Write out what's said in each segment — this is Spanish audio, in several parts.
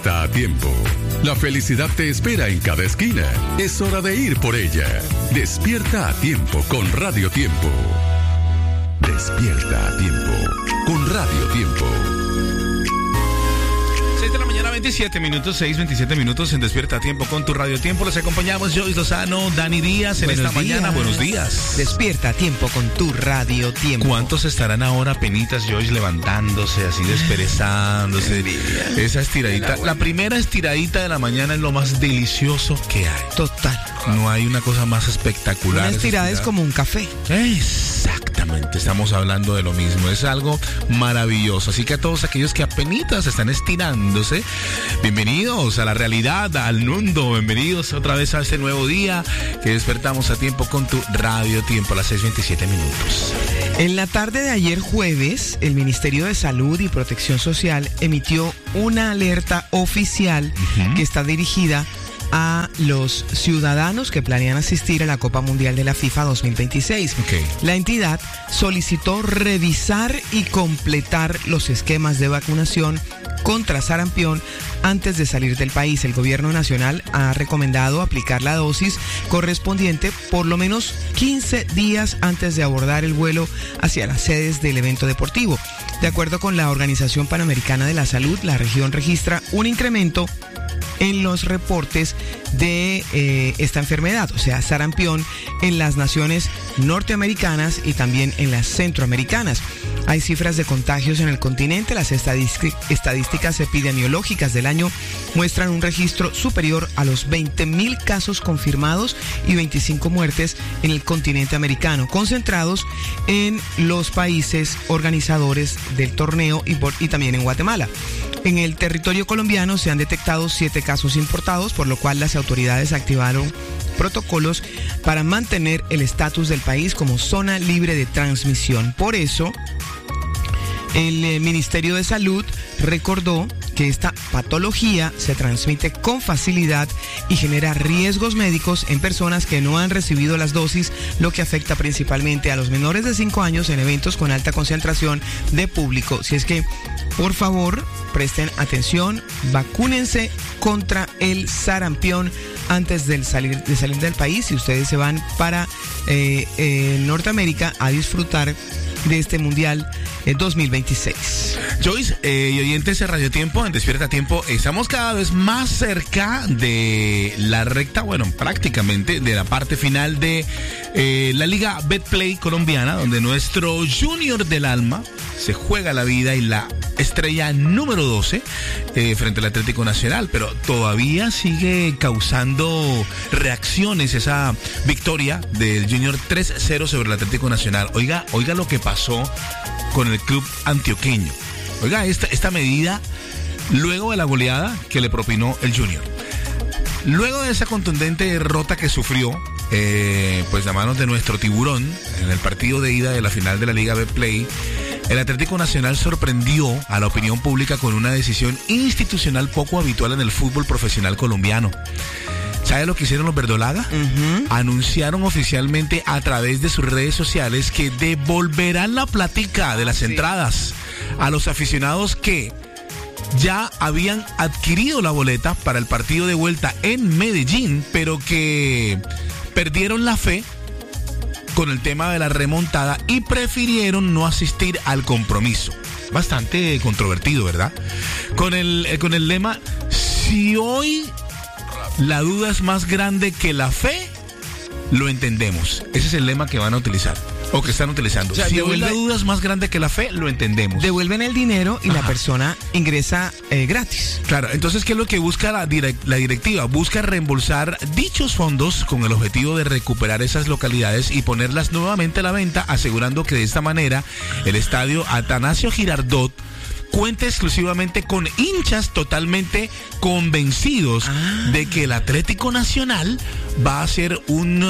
Despierta a tiempo. La felicidad te espera en cada esquina. Es hora de ir por ella. Despierta a tiempo con Radio Tiempo. Despierta a tiempo con Radio Tiempo. 6 de la mañana, 27 minutos en Despierta a Tiempo con tu Radio Tiempo. Les acompañamos Joyce Lozano, Dani Díaz en esta mañana. Buenos días. Despierta a Tiempo con tu Radio Tiempo. ¿Cuántos estarán ahora penitas, Joyce, levantándose, así desperezándose? Esa estiradita. La primera estiradita de la mañana es lo más delicioso que hay. Total. No hay una cosa más espectacular. Una estirada es como un café. Exactamente, estamos hablando de lo mismo. Es algo maravilloso. Así que a todos aquellos que apenitas están estirándose, bienvenidos a la realidad, al mundo. Bienvenidos otra vez a este nuevo día que despertamos a tiempo con tu Radio Tiempo a las 6:27 minutos. En la tarde de ayer jueves, el Ministerio de Salud y Protección Social emitió una alerta oficial que está dirigida a los ciudadanos que planean asistir a la Copa Mundial de la FIFA 2026. La entidad solicitó revisar y completar los esquemas de vacunación contra sarampión antes de salir del país. El gobierno nacional ha recomendado aplicar la dosis correspondiente por lo menos 15 días antes de abordar el vuelo hacia las sedes del evento deportivo. De acuerdo con la Organización Panamericana de la Salud, la región registra un incremento en los reportes de esta enfermedad, o sea, sarampión, en las naciones norteamericanas y también en las centroamericanas. Hay cifras de contagios en el continente. Las estadísticas epidemiológicas del año muestran un registro superior a los 20,000 casos confirmados y 25 muertes en el continente americano, concentrados en los países organizadores del torneo y también en Guatemala. En el territorio colombiano se han detectado 7 casos importados, por lo cual las autoridades activaron protocolos para mantener el estatus del país como zona libre de transmisión. Por eso, el Ministerio de Salud recordó que esta patología se transmite con facilidad y genera riesgos médicos en personas que no han recibido las dosis, lo que afecta principalmente a los menores de 5 años en eventos con alta concentración de público. Si es que, por favor, presten atención, vacúnense contra el sarampión antes de salir del país. Si ustedes se van para Norteamérica a disfrutar de este Mundial 2026. Joyce y oyentes de Radio Tiempo, en Despierta Tiempo, estamos cada vez más cerca de la recta, prácticamente de la parte final de la Liga Betplay colombiana, donde nuestro Junior del Alma se juega la vida y la estrella número 12 frente al Atlético Nacional, pero todavía sigue causando reacciones esa victoria del Junior 3-0 sobre el Atlético Nacional. Oiga lo que pasó con el club antioqueño. Oiga, esta medida luego de la goleada que le propinó el Junior. Luego de esa contundente derrota que sufrió, a manos de nuestro tiburón en el partido de ida de la final de la Liga Betplay, el Atlético Nacional sorprendió a la opinión pública con una decisión institucional poco habitual en el fútbol profesional colombiano. ¿Sabe lo que hicieron los verdolaga? Anunciaron oficialmente a través de sus redes sociales que devolverán la plática de las entradas a los aficionados que ya habían adquirido la boleta para el partido de vuelta en Medellín, pero que perdieron la fe con el tema de la remontada y prefirieron no asistir al compromiso. Bastante controvertido, ¿verdad? Con el lema, si hoy la duda es más grande que la fe, lo entendemos. Ese es el lema que van a utilizar, o que están utilizando. O sea, si hoy la duda es más grande que la fe, lo entendemos. Devuelven el dinero y la persona ingresa gratis. Claro, entonces, ¿qué es lo que busca la directiva? Busca reembolsar dichos fondos con el objetivo de recuperar esas localidades y ponerlas nuevamente a la venta, asegurando que de esta manera el estadio Atanasio Girardot cuenta exclusivamente con hinchas totalmente convencidos de que el Atlético Nacional va a hacer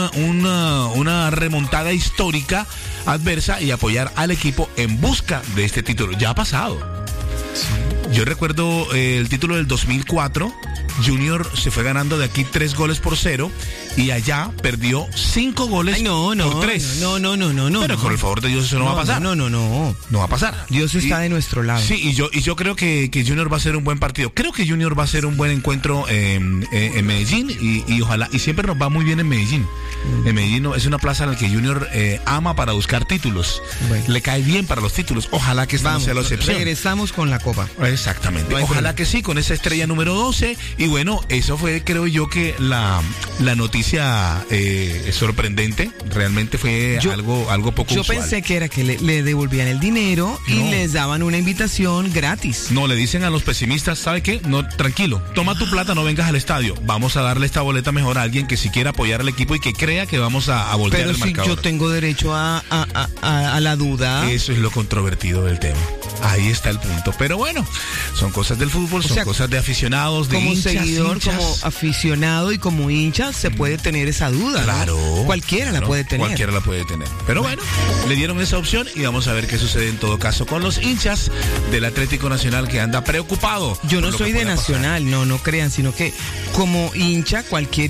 una remontada histórica adversa y apoyar al equipo en busca de este título. Ya ha pasado. Yo recuerdo el título del 2004. Junior se fue ganando de aquí 3-0 y allá perdió 5 goles por 3. No. Pero con el favor de Dios eso no va a pasar. No. No va a pasar. Dios está de nuestro lado. Sí, y yo creo que Junior va a ser un buen partido. Creo que Junior va a ser un buen encuentro en Medellín y ojalá, y siempre nos va muy bien en Medellín. En Medellín es una plaza en la que Junior ama para buscar títulos. Bueno. Le cae bien para los títulos. Ojalá que esta no sea la excepción. Regresamos con la copa. Exactamente. Ojalá que sí, con esa estrella número 12. Y bueno, eso fue, creo yo, que la noticia sorprendente. Realmente fue algo poco usual. Yo pensé que era que le devolvían el dinero y les daban una invitación gratis. No, le dicen a los pesimistas, ¿sabe qué? No, tranquilo, toma tu plata, no vengas al estadio. Vamos a darle esta boleta mejor a alguien que si quiera apoyar al equipo y que crea que vamos a voltear el marcador. Pero si yo tengo derecho a la duda. Eso es lo controvertido del tema. Ahí está el punto. Pero bueno, son cosas del fútbol, son cosas de aficionados, de hinchas. Como seguidor, como aficionado y como hincha, se puede tener esa duda. Claro. ¿No? Cualquiera la puede tener. Cualquiera la puede tener. Pero bueno, le dieron esa opción y vamos a ver qué sucede en todo caso con los hinchas del Atlético Nacional, que anda preocupado. Yo no soy de Nacional, no crean, sino que como hincha, cualquier